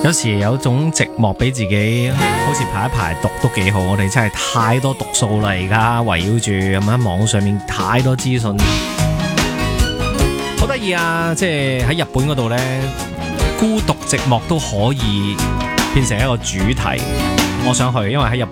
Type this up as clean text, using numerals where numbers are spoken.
有時有種寂寞俾自己，好似排一排毒都幾好。我哋真係太多毒素啦，而家圍繞住咁喺網上面太多資訊，好得意啊！即係喺日本嗰度呢，孤獨寂寞都可以變成一個主題。我想去，因為喺日本